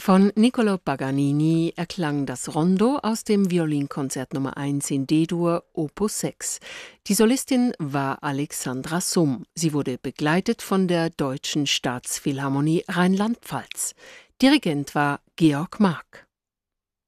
Von Niccolò Paganini erklang das Rondo aus dem Violinkonzert Nummer 1 in D-Dur, Opus 6. Die Solistin war Alexandra Summ. Sie wurde begleitet von der Deutschen Staatsphilharmonie Rheinland-Pfalz. Dirigent war Georg Mark.